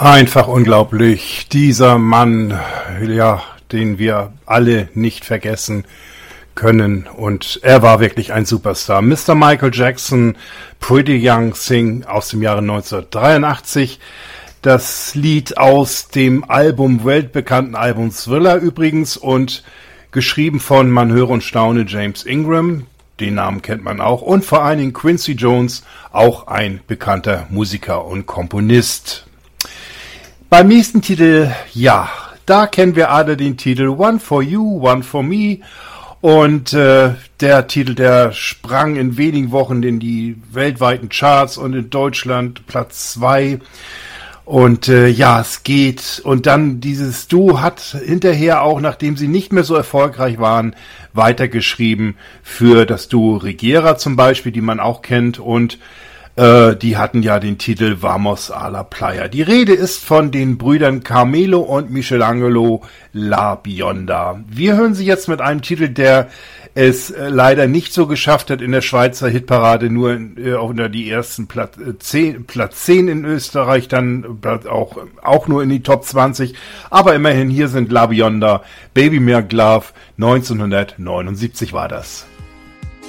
Einfach unglaublich. Dieser Mann, ja, den wir alle nicht vergessen können. Und er war wirklich ein Superstar. Mr. Michael Jackson, Pretty Young Thing aus dem Jahre 1983. Das Lied aus dem weltbekannten Album Thriller übrigens und geschrieben von, man höre und staune, James Ingram. Den Namen kennt man auch. Und vor allen Dingen Quincy Jones, auch ein bekannter Musiker und Komponist. Beim nächsten Titel, ja, da kennen wir alle den Titel One for You, One for Me. Und der Titel, der sprang in wenigen Wochen in die weltweiten Charts und in Deutschland Platz 2. Und ja, es geht. Und dann dieses Duo hat hinterher auch, nachdem sie nicht mehr so erfolgreich waren, weitergeschrieben für das Duo Regera zum Beispiel, die man auch kennt. Und die hatten ja den Titel Vamos a la Playa. Die Rede ist von den Brüdern Carmelo und Michelangelo La Bionda. Wir hören sie jetzt mit einem Titel, der es leider nicht so geschafft hat in der Schweizer Hitparade, nur unter die ersten Platz 10 in Österreich, dann auch nur in die Top 20. Aber immerhin, hier sind La Bionda, Baby Make Love, 1979 war das.